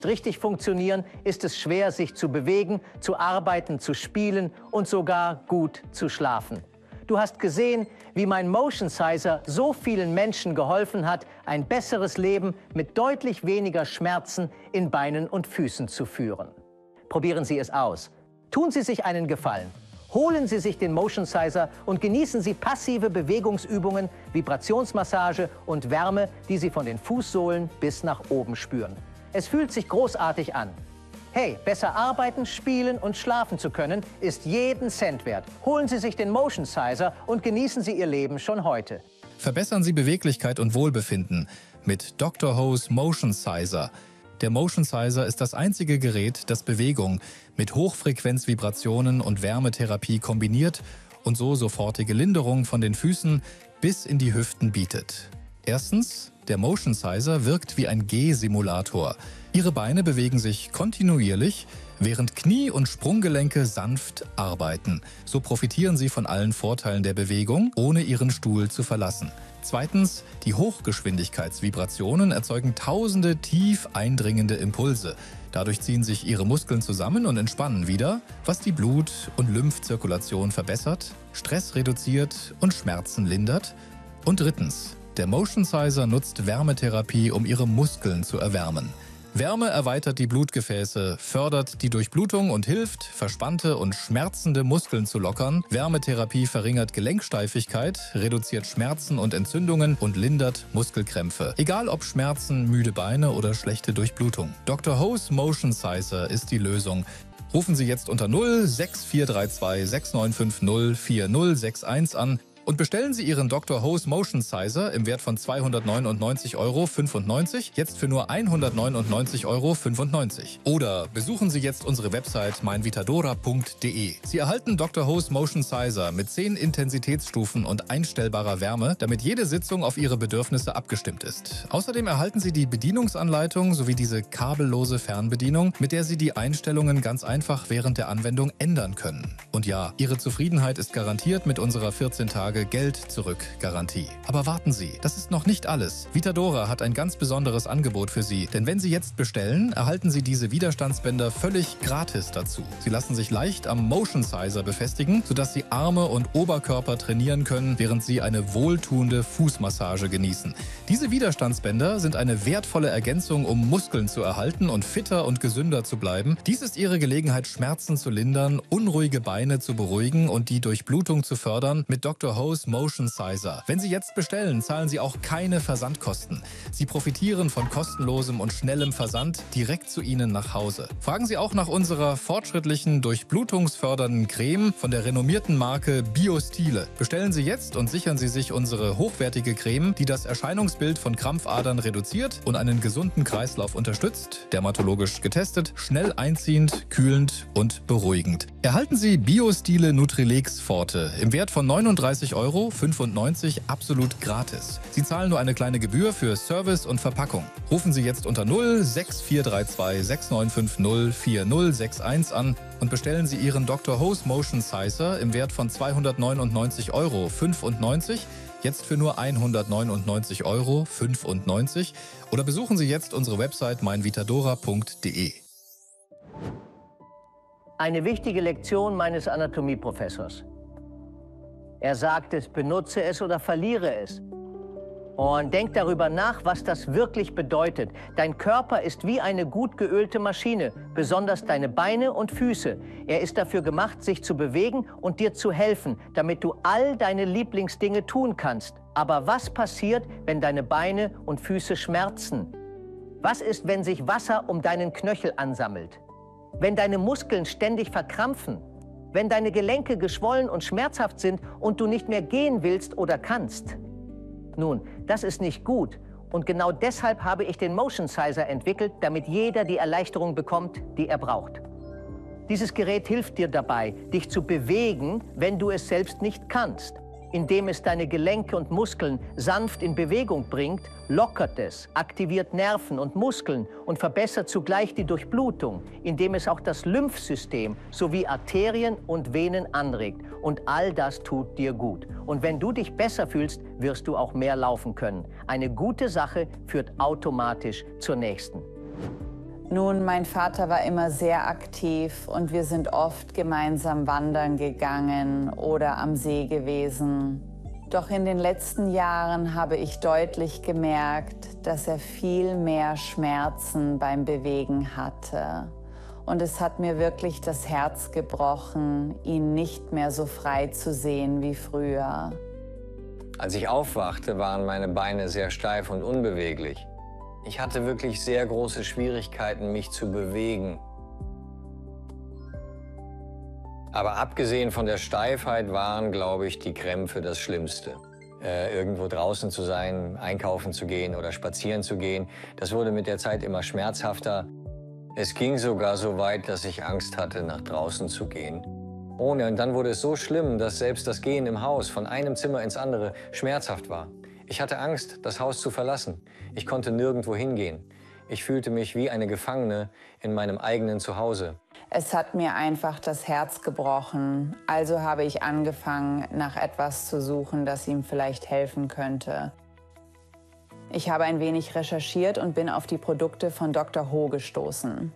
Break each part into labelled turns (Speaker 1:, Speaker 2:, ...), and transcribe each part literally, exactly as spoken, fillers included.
Speaker 1: Richtig funktionieren, ist es schwer, sich zu bewegen, zu arbeiten, zu spielen und sogar gut zu schlafen. Du hast gesehen, wie mein Motion Sizer so vielen Menschen geholfen hat, ein besseres Leben mit deutlich weniger Schmerzen in Beinen und Füßen zu führen. Probieren Sie es aus. Tun Sie sich einen Gefallen. Holen Sie sich den Motion Sizer und genießen Sie passive Bewegungsübungen, Vibrationsmassage und Wärme, die Sie von den Fußsohlen bis nach oben spüren. Es fühlt sich großartig an. Hey, besser arbeiten, spielen und schlafen zu können, ist jeden Cent wert. Holen Sie sich den Motion Sizer und genießen Sie Ihr Leben schon heute.
Speaker 2: Verbessern Sie Beweglichkeit und Wohlbefinden mit Doktor Ho's Motion Sizer. Der Motion Sizer ist das einzige Gerät, das Bewegung mit Hochfrequenzvibrationen und Wärmetherapie kombiniert und so sofortige Linderung von den Füßen bis in die Hüften bietet. Erstens, der Motion Sizer wirkt wie ein Gehsimulator. Ihre Beine bewegen sich kontinuierlich, während Knie und Sprunggelenke sanft arbeiten. So profitieren Sie von allen Vorteilen der Bewegung, ohne Ihren Stuhl zu verlassen. Zweitens, die Hochgeschwindigkeitsvibrationen erzeugen tausende tief eindringende Impulse. Dadurch ziehen sich Ihre Muskeln zusammen und entspannen wieder, was die Blut- und Lymphzirkulation verbessert, Stress reduziert und Schmerzen lindert. Und drittens, der Motion Sizer nutzt Wärmetherapie, um Ihre Muskeln zu erwärmen. Wärme erweitert die Blutgefäße, fördert die Durchblutung und hilft, verspannte und schmerzende Muskeln zu lockern. Wärmetherapie verringert Gelenksteifigkeit, reduziert Schmerzen und Entzündungen und lindert Muskelkrämpfe. Egal ob Schmerzen, müde Beine oder schlechte Durchblutung. Doktor Ho's Motion Sizer ist die Lösung. Rufen Sie jetzt unter null sechs vier drei zwei sechs neun fünf null vier null sechs eins an und bestellen Sie Ihren Doktor Ho's Motion Sizer im Wert von zweihundertneunundneunzig Euro fünfundneunzig jetzt für nur hundertneunundneunzig Euro fünfundneunzig. Oder besuchen Sie jetzt unsere Website meinvitadora punkt de. Sie erhalten Doktor Ho's Motion Sizer mit zehn Intensitätsstufen und einstellbarer Wärme, damit jede Sitzung auf Ihre Bedürfnisse abgestimmt ist. Außerdem erhalten Sie die Bedienungsanleitung sowie diese kabellose Fernbedienung, mit der Sie die Einstellungen ganz einfach während der Anwendung ändern können. Und ja, Ihre Zufriedenheit ist garantiert mit unserer vierzehn Tage Geld-Zurück-Garantie. Aber warten Sie, das ist noch nicht alles. Vitadora hat ein ganz besonderes Angebot für Sie, denn wenn Sie jetzt bestellen, erhalten Sie diese Widerstandsbänder völlig gratis dazu. Sie lassen sich leicht am Motion Sizer befestigen, sodass Sie Arme und Oberkörper trainieren können, während Sie eine wohltuende Fußmassage genießen. Diese Widerstandsbänder sind eine wertvolle Ergänzung, um Muskeln zu erhalten und fitter und gesünder zu bleiben. Dies ist Ihre Gelegenheit, Schmerzen zu lindern, unruhige Beine zu beruhigen und die Durchblutung zu fördern mit Doktor Ho's Motion Sizer. Wenn Sie jetzt bestellen, zahlen Sie auch keine Versandkosten. Sie profitieren von kostenlosem und schnellem Versand direkt zu Ihnen nach Hause. Fragen Sie auch nach unserer fortschrittlichen, durchblutungsfördernden Creme von der renommierten Marke Biostile. Bestellen Sie jetzt und sichern Sie sich unsere hochwertige Creme, die das Erscheinungsbild von Krampfadern reduziert und einen gesunden Kreislauf unterstützt, dermatologisch getestet, schnell einziehend, kühlend und beruhigend. Erhalten Sie Biostile Nutrilix Forte im Wert von neununddreißig Euro fünfundneunzig absolut gratis. Sie zahlen nur eine kleine Gebühr für Service und Verpackung. Rufen Sie jetzt unter null sechs vier drei zwei sechs neun fünf null vier null sechs eins an und bestellen Sie Ihren Doktor Ho's Motion Sizer im Wert von zweihundertneunundneunzig Euro fünfundneunzig jetzt für nur hundertneunundneunzig Euro fünfundneunzig oder besuchen Sie jetzt unsere Website meinvitadora punkt de.
Speaker 1: Eine wichtige Lektion meines Anatomieprofessors. Er sagt es, benutze es oder verliere es. Und denk darüber nach, was das wirklich bedeutet. Dein Körper ist wie eine gut geölte Maschine, besonders deine Beine und Füße. Er ist dafür gemacht, sich zu bewegen und dir zu helfen, damit du all deine Lieblingsdinge tun kannst. Aber was passiert, wenn deine Beine und Füße schmerzen? Was ist, wenn sich Wasser um deinen Knöchel ansammelt? Wenn deine Muskeln ständig verkrampfen? Wenn deine Gelenke geschwollen und schmerzhaft sind und du nicht mehr gehen willst oder kannst? Nun, das ist nicht gut und genau deshalb habe ich den Motion Sizer entwickelt, damit jeder die Erleichterung bekommt, die er braucht. Dieses Gerät hilft dir dabei, dich zu bewegen, wenn du es selbst nicht kannst. Indem es deine Gelenke und Muskeln sanft in Bewegung bringt, lockert es, aktiviert Nerven und Muskeln und verbessert zugleich die Durchblutung, indem es auch das Lymphsystem sowie Arterien und Venen anregt. Und all das tut dir gut. Und wenn du dich besser fühlst, wirst du auch mehr laufen können. Eine gute Sache führt automatisch zur nächsten.
Speaker 3: Nun, mein Vater war immer sehr aktiv und wir sind oft gemeinsam wandern gegangen oder am See gewesen. Doch in den letzten Jahren habe ich deutlich gemerkt, dass er viel mehr Schmerzen beim Bewegen hatte. Und es hat mir wirklich das Herz gebrochen, ihn nicht mehr so frei zu sehen wie früher.
Speaker 4: Als ich aufwachte, waren meine Beine sehr steif und unbeweglich. Ich hatte wirklich sehr große Schwierigkeiten, mich zu bewegen. Aber abgesehen von der Steifheit waren, glaube ich, die Krämpfe das Schlimmste. Äh, irgendwo draußen zu sein, einkaufen zu gehen oder spazieren zu gehen, das wurde mit der Zeit immer schmerzhafter. Es ging sogar so weit, dass ich Angst hatte, nach draußen zu gehen. Ohne. Und dann wurde es so schlimm, dass selbst das Gehen im Haus von einem Zimmer ins andere schmerzhaft war. Ich hatte Angst, das Haus zu verlassen. Ich konnte nirgendwo hingehen. Ich fühlte mich wie eine Gefangene in meinem eigenen Zuhause.
Speaker 3: Es hat mir einfach das Herz gebrochen. Also habe ich angefangen, nach etwas zu suchen, das ihm vielleicht helfen könnte. Ich habe ein wenig recherchiert und bin auf die Produkte von Doktor Ho gestoßen.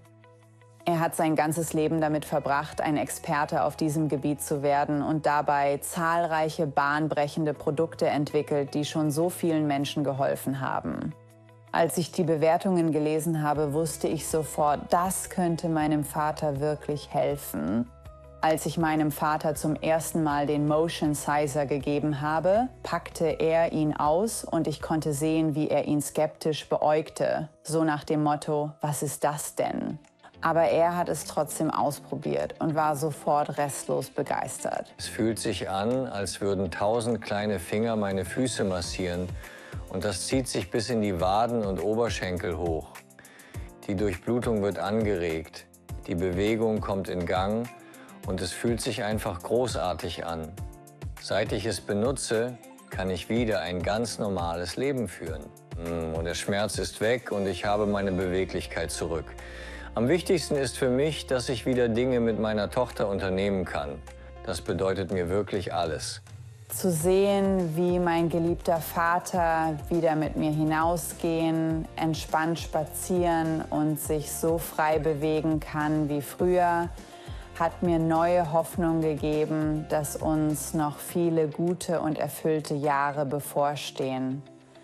Speaker 3: Er hat sein ganzes Leben damit verbracht, ein Experte auf diesem Gebiet zu werden und dabei zahlreiche bahnbrechende Produkte entwickelt, die schon so vielen Menschen geholfen haben. Als ich die Bewertungen gelesen habe, wusste ich sofort, das könnte meinem Vater wirklich helfen. Als ich meinem Vater zum ersten Mal den Motion Sizer gegeben habe, packte er ihn aus und ich konnte sehen, wie er ihn skeptisch beäugte. So nach dem Motto, was ist das denn? Aber er hat es trotzdem ausprobiert und war sofort restlos begeistert.
Speaker 4: Es fühlt sich an, als würden tausend kleine Finger meine Füße massieren. Und das zieht sich bis in die Waden und Oberschenkel hoch. Die Durchblutung wird angeregt, die Bewegung kommt in Gang und es fühlt sich einfach großartig an. Seit ich es benutze, kann ich wieder ein ganz normales Leben führen. Und der Schmerz ist weg und ich habe meine Beweglichkeit zurück. Am wichtigsten ist für mich, dass ich wieder Dinge mit meiner Tochter unternehmen kann. Das bedeutet mir wirklich alles.
Speaker 3: Zu sehen, wie mein geliebter Vater wieder mit mir hinausgehen, entspannt spazieren und sich so frei bewegen kann wie früher, hat mir neue Hoffnung gegeben, dass uns noch viele gute und erfüllte Jahre bevorstehen.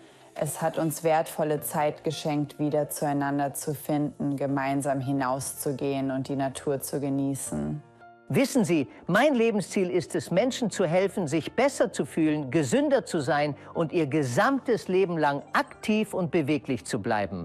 Speaker 3: Es hat uns wertvolle Zeit geschenkt, wieder zueinander zu finden, gemeinsam hinauszugehen und die Natur zu genießen.
Speaker 1: Wissen Sie, mein Lebensziel ist es, Menschen zu helfen, sich besser zu fühlen, gesünder zu sein und ihr gesamtes Leben lang aktiv und beweglich zu bleiben.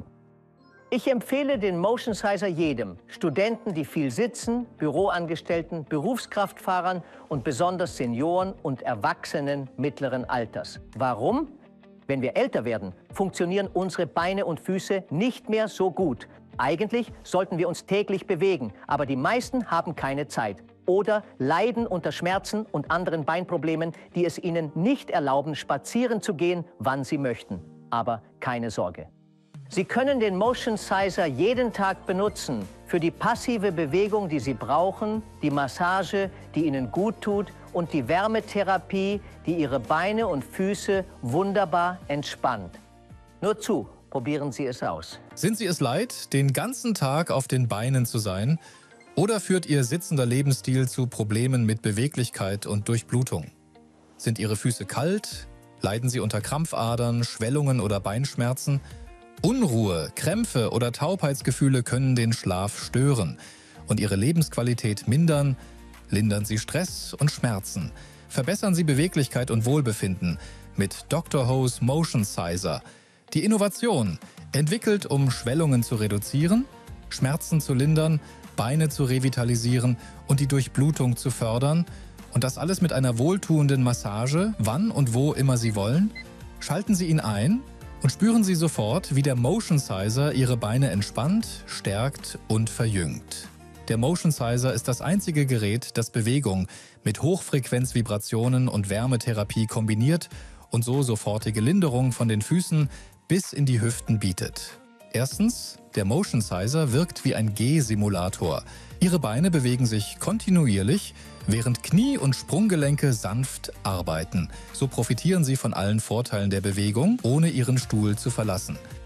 Speaker 1: Ich empfehle den Motion Sizer jedem, Studenten, die viel sitzen, Büroangestellten, Berufskraftfahrern und besonders Senioren und Erwachsenen mittleren Alters. Warum? Wenn wir älter werden, funktionieren unsere Beine und Füße nicht mehr so gut. Eigentlich sollten wir uns täglich bewegen, aber die meisten haben keine Zeit oder leiden unter Schmerzen und anderen Beinproblemen, die es ihnen nicht erlauben, spazieren zu gehen, wann sie möchten. Aber keine Sorge. Sie können den Motion Sizer jeden Tag benutzen für die passive Bewegung, die Sie brauchen, die Massage, die Ihnen gut tut und die Wärmetherapie, die Ihre Beine und Füße wunderbar entspannt. Nur zu, probieren Sie es aus.
Speaker 2: Sind Sie es leid, den ganzen Tag auf den Beinen zu sein? Oder führt Ihr sitzender Lebensstil zu Problemen mit Beweglichkeit und Durchblutung? Sind Ihre Füße kalt? Leiden Sie unter Krampfadern, Schwellungen oder Beinschmerzen? Unruhe, Krämpfe oder Taubheitsgefühle können den Schlaf stören und Ihre Lebensqualität mindern. Lindern Sie Stress und Schmerzen. Verbessern Sie Beweglichkeit und Wohlbefinden mit Doktor Ho's Motion Sizer. Die Innovation, entwickelt, um Schwellungen zu reduzieren, Schmerzen zu lindern, Beine zu revitalisieren und die Durchblutung zu fördern. Und das alles mit einer wohltuenden Massage, wann und wo immer Sie wollen. Schalten Sie ihn ein und spüren Sie sofort, wie der Motion Sizer Ihre Beine entspannt, stärkt und verjüngt. Der Motion Sizer ist das einzige Gerät, das Bewegung mit Hochfrequenzvibrationen und Wärmetherapie kombiniert und so sofortige Linderung von den Füßen bis in die Hüften bietet. Erstens, der Motion Sizer wirkt wie ein Gehsimulator. Ihre Beine bewegen sich kontinuierlich, während Knie- und Sprunggelenke sanft arbeiten. So profitieren Sie von allen Vorteilen der Bewegung, ohne Ihren Stuhl zu verlassen.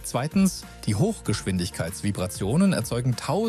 Speaker 2: Zweitens, die Hochgeschwindigkeitsvibrationen erzeugen tausend